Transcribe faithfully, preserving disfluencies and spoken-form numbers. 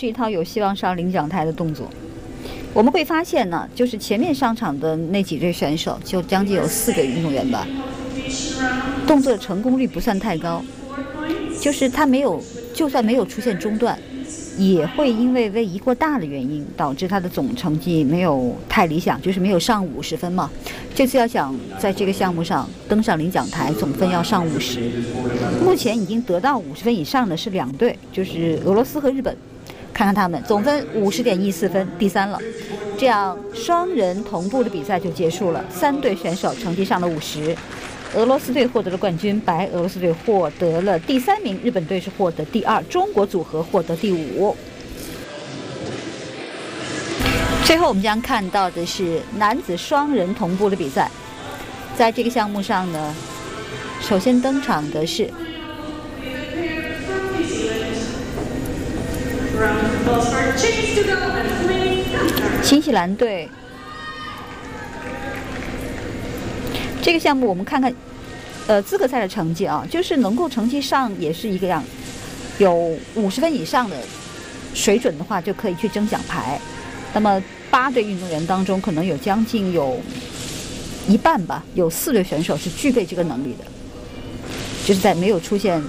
一套有希望上领奖台的动作。我们会发现呢，就是前面上场的那几对选手，就将近有四对运动员吧，动作的成功率不算太高，就是他没有，就算没有出现中断，也会因为位移过大的原因，导致他的总成绩没有太理想，就是没有上五十分嘛。这次要想在这个项目上登上领奖台，总分要上五十。目前已经得到五十分以上的是两队，就是俄罗斯和日本。看看他们总分五十点一四分，第三了。这样双人同步的比赛就结束了，三队选手成绩上了五十。俄罗斯队获得了冠军，白俄罗斯队获得了第三名，日本队是获得第二，中国组合获得第五。最后我们将看到的是男子双人同步的比赛，在这个项目上呢，首先登场的是新西兰队。这个项目我们看看，呃，资格赛的成绩啊，就是能够成绩上也是一个样，有五十分以上的水准的话，就可以去争奖牌。那么八队运动员当中，可能有将近有一半吧，有四队选手是具备这个能力的，就是在没有出现